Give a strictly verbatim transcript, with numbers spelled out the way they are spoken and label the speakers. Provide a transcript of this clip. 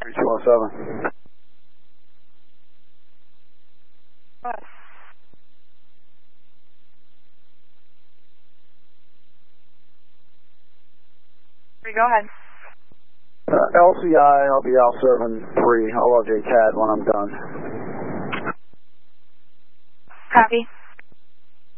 Speaker 1: three two one seven.
Speaker 2: What? Go ahead.
Speaker 1: Uh, L C I, I'll be out serving three. I'll log J C A D when I'm done.
Speaker 2: Copy.